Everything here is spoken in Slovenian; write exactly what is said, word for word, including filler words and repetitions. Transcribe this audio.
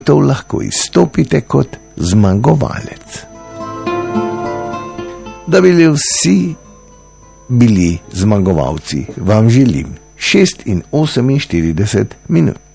to lahko izstopite kot zmagovalec. Da bi vsi bili zmagovalci, vam želim šest in oseminštirideset minut.